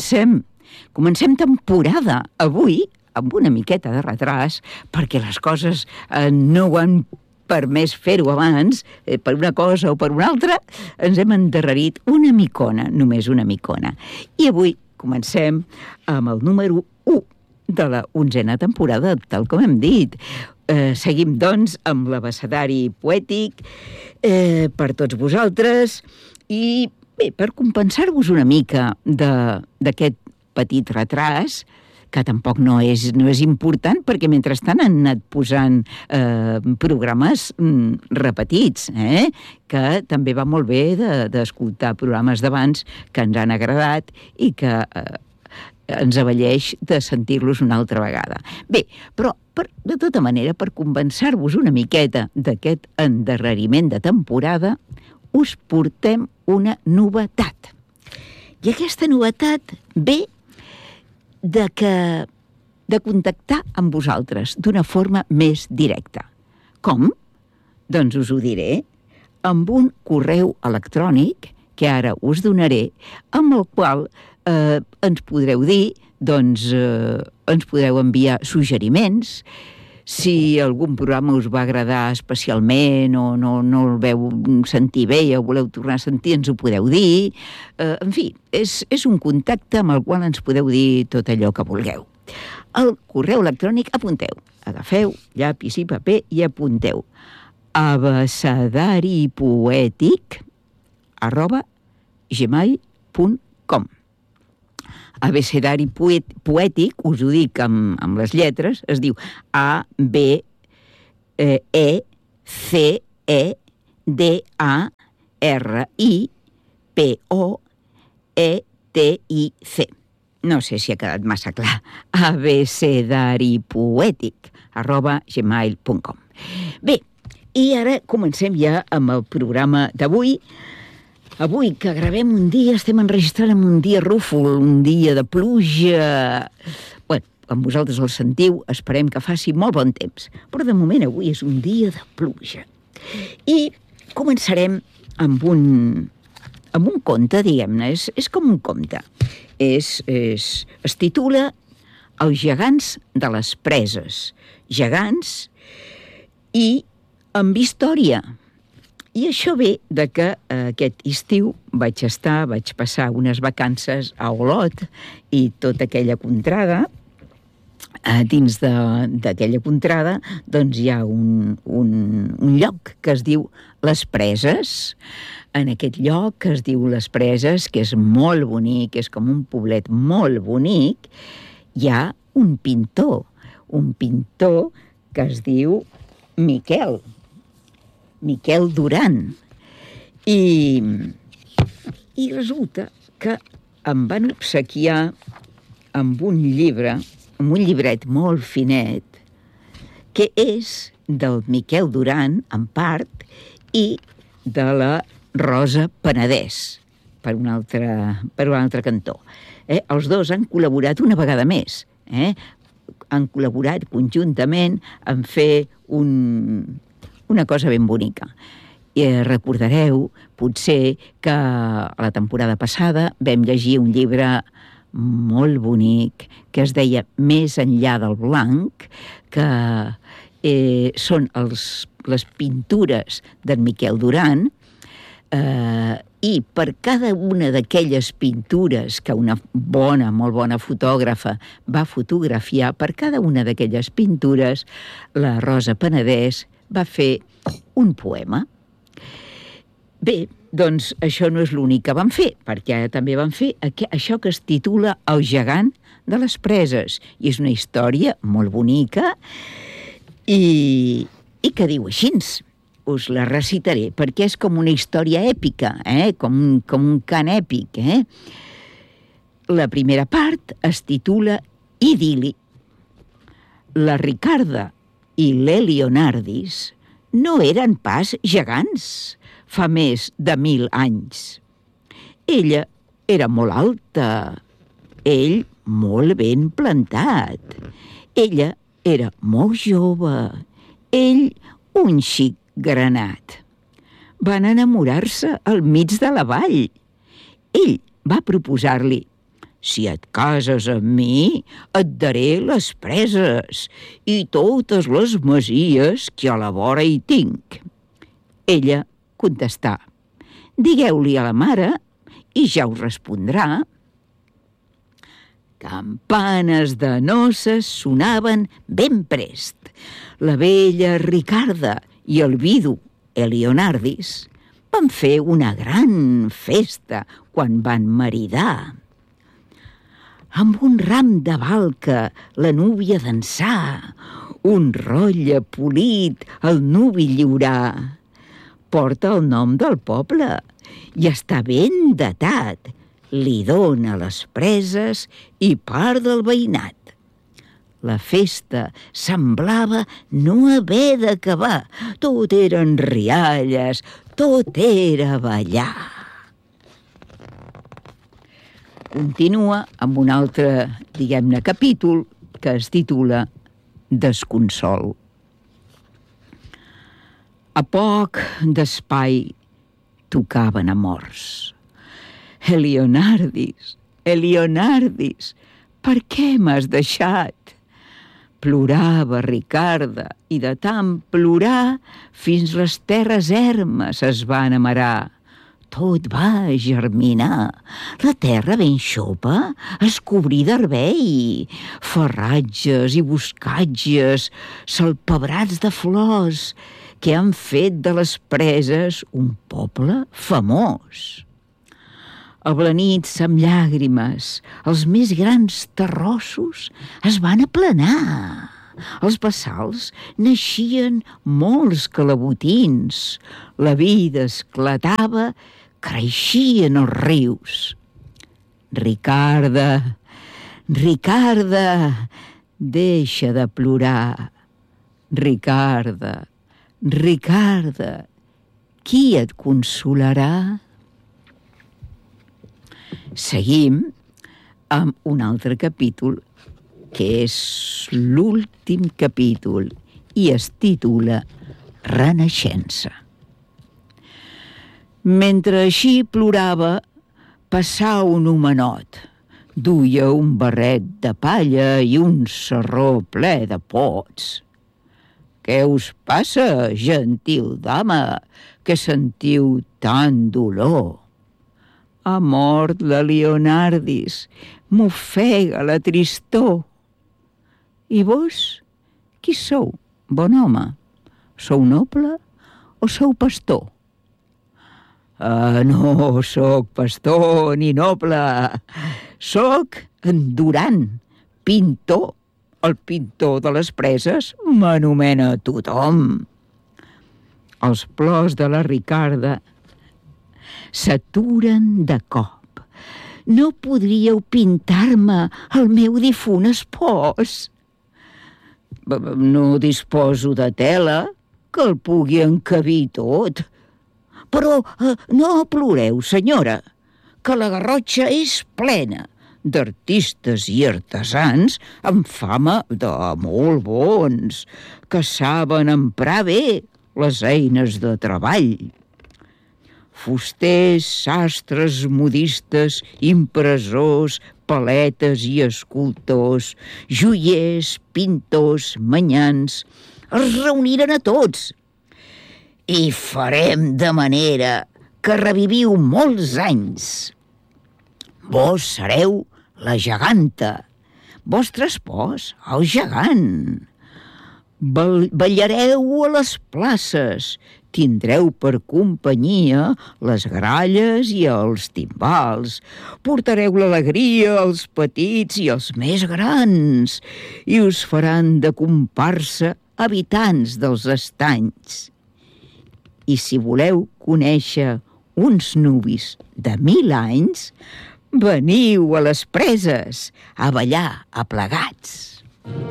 comencem. Comencem temporada avui amb una miqueta de retràs perquè les coses no ho han permès fer-ho abans, per una cosa o per una altra, ens hem endarrerit una micona, només una micona. I avui comencem amb el número 1 de la 11a temporada, tal com hem dit. Seguim, doncs, amb l'abecedari poètic per tots vosaltres i, bé, per compensar-vos una mica d'aquest petit retras, que tampoc no és important, perquè mentrestant han anat posant programes repetits, que també va molt bé d'escoltar programes d'abans que ens han agradat i que ens avelleix de sentir-los una altra vegada. Bé, però de tota manera, per compensar-vos una miqueta d'aquest endarreriment de temporada, us portem una novetat. I aquesta novetat ve de contactar amb vosaltres d'una forma més directa. Com? Doncs us ho diré amb un correu electrònic que ara us donaré, amb el qual ens podreu dir, doncs ens podeu enviar suggeriments. Si algun programa us va agradar especialment o no el veu sentir bé i ho voleu tornar a sentir, ens ho podeu dir. En fi, és un contacte amb el qual ens podeu dir tot allò que vulgueu. El correu electrònic, apunteu. Agafeu llapis i paper i apunteu. abecedaripoetic@gmail.com. Abecedari poètic, us ho dic amb les lletres, es diu ABCEDARIPOETIC. No sé si ha quedat massa clar. abecedaripoetic@gmail.com. Bé, i ara comencem ja amb el programa d'avui. Avui, que gravem un dia, estem enregistrant en un dia rúfol, un dia de pluja. Bé, com vosaltres el sentiu, esperem que faci molt bon temps. Però de moment avui és un dia de pluja. I començarem amb un conte, diguem-ne. És com un conte. Es titula Els gegants de les preses. Gegants i amb història. I això ve de que aquest estiu vaig passar unes vacances a Olot i tota aquella contrada. Dins d'aquella contrada doncs hi ha un lloc que es diu Les Preses. En aquest lloc que es diu Les Preses, que és molt bonic, és com un poblet molt bonic, hi ha un pintor que es diu Miquel Duran. I resulta que em van obsequiar amb un llibret molt finet, que és del Miquel Duran, en part, i de la Rosa Penedès, per un altre cantó. Els dos han col·laborat una vegada més. Han col·laborat conjuntament en fer una cosa ben bonica. I recordareu, potser, que a la temporada passada vam llegir un llibre molt bonic que es deia Més enllà del blanc, que són les pintures d'en Miquel Duran, i per cada una d'aquelles pintures que una molt bona fotògrafa va fotografiar, per cada una d'aquelles pintures, la Rosa Penedès va fer un poema. Bé, doncs això no és l'únic que van fer, perquè també van fer això que es titula El gegant de les preses, i és una història molt bonica i que diu així. Us la recitaré, perquè és com una història èpica, com un cant èpic. La primera part es titula Idili. La Ricarda i l'Eleonardis no eren pas gegants fa més de 1000 anys. Ella era molt alta, ell molt ben plantat. Ella era molt jove, ell un xic granat. Van enamorar-se al mig de la vall. Ell va proposar-li: Si et cases amb mi, et daré les preses i totes les masies que a la vora hi tinc. Ella contestà: digueu-li a la mare i ja us respondrà. Campanes de noces sonaven ben prest. La vella Ricarda i el vidu Elionardis van fer una gran festa quan van maridar. Amb un ram de balca la núvia dansà, un rotlle polit el nuvi lliurà. Porta el nom del poble i està ben datat. Li dóna les preses i part del veïnat. La festa semblava no haver d'acabar. Tot eren rialles, tot era ballar. Continua amb un altre, capítol que es titula Desconsol. A poc d'espai tocaven amors. Elionardis, Elionardis, per què m'has deixat? Plorava Ricarda, i de tant plorar fins les terres ermes es van amarar. Tot va germinar. La terra ben xopa es cobrí d'herbei, farratges i boscatges, salpebrats de flors, que han fet de les preses un poble famós. Ablanits amb llàgrimes, els més grans terrossos es van aplanar. Als bassals naixien molts calabotins. La vida esclatava, creixien els rius. Ricarda, Ricarda, deixa de plorar. Ricarda, Ricarda, qui et consolarà? Seguim amb un altre capítol, que és l'últim capítol i es titula Renaixença. Mentre així plorava, passà un homenot. Duia un barret de palla i un sarró ple de pots. Què us passa, gentil dama, que sentiu tant dolor? Ha mort la Leonardis, m'ofega la tristor. I vos, qui sou, bon home? Sou noble o sou pastor? No sóc pastor ni noble, sóc en Duran, pintor. El pintor de les preses m'anomena tothom. Els plors de la Ricarda s'aturen de cop. No podríeu pintar-me el meu difunt espòs? No disposo de tela que el pugui encabir tot. Però no ploreu, senyora, que la Garrotxa és plena d'artistes i artesans amb fama de molt bons, que saben emprar bé les eines de treball. Fusters, sastres, modistes, impressors, paletes i escultors, joiers, pintors, manyans, els reuniren a tots i farem de manera que reviviu molts anys. Vos sereu la geganta, vostre espòs el gegant. Ballareu a les places, tindreu per companyia les gralles i els timbals. Portareu l'alegria als petits i als més grans i us faran de comparsa habitants dels estanys. I si voleu conèixer uns nuvis de 1000 anys, veniu a les preses a ballar aplegats.